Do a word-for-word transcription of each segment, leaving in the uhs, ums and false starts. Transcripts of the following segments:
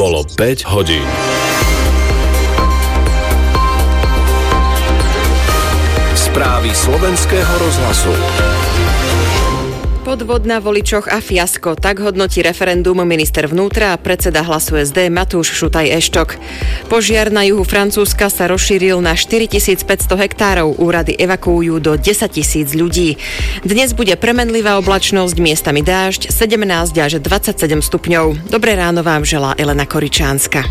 Bolo päť hodín. Správy slovenského rozhlasu. Podvod na voličoch a fiasko. Tak hodnotí referendum minister vnútra a predseda Hlasu es dé Matúš Šutaj Eštok. Požiar na juhu Francúzska sa rozšíril na štyritisícpäťsto hektárov. Úrady evakuujú do desaťtisíc ľudí. Dnes bude premenlivá oblačnosť, miestami dážď, sedemnásť až dvadsaťsedem stupňov. Dobré ráno vám želá Elena Koričánska.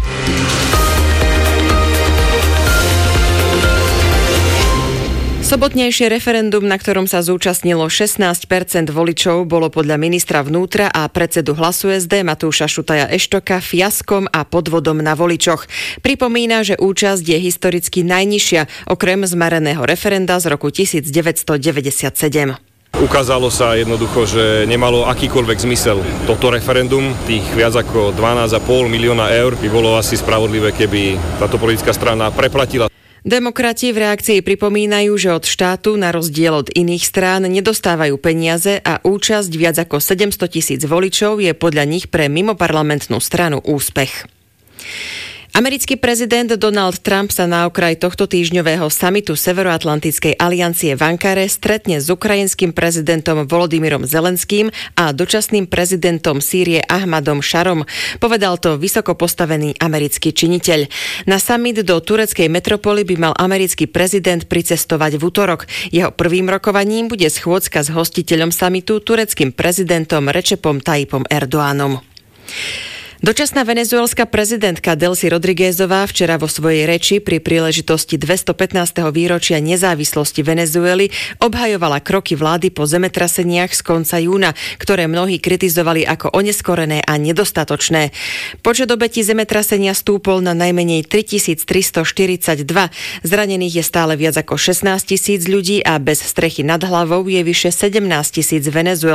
Sobotnejšie referendum, na ktorom sa zúčastnilo šestnásť percent voličov, bolo podľa ministra vnútra a predsedu Hlasu es dé Matúša Šutaja Eštoka fiaskom a podvodom na voličoch. Pripomína, že účasť je historicky najnižšia, okrem zmareného referenda z roku devätnásťstodeväťdesiatsedem. Ukázalo sa jednoducho, že nemalo akýkoľvek zmysel toto referendum. Tých viac ako dvanásť a pol milióna eur by bolo asi spravodlivé, keby táto politická strana preplatila. Demokrati v reakcii pripomínajú, že od štátu na rozdiel od iných strán nedostávajú peniaze a účasť viac ako sedemsto tisíc voličov je podľa nich pre mimoparlamentnú stranu úspech. Americký prezident Donald Trump sa na okraj tohto týždňového samitu Severoatlantickej aliancie v Ankare stretne s ukrajinským prezidentom Volodymyrom Zelenským a dočasným prezidentom Sýrie Ahmadom Šarom. Povedal to vysoko postavený americký činiteľ. Na samit do tureckej metropoly by mal americký prezident pricestovať v utorok. Jeho prvým rokovaním bude schôdzka s hostiteľom samitu, tureckým prezidentom Recepom Tayyipom Erdoganom. Dočasná venezuelská prezidentka Delcy Rodriguezová včera vo svojej reči pri príležitosti dvestopätnásteho výročia nezávislosti Venezuely obhajovala kroky vlády po zemetraseniach z konca júna, ktoré mnohí kritizovali ako oneskorené a nedostatočné. Počet obetí zemetrasenia stúpol na najmenej tritisíctristoštyridsaťdva. Zranených je stále viac ako šestnásť tisíc ľudí a bez strechy nad hlavou je vyše sedemnásť tisíc Venezuelčanov.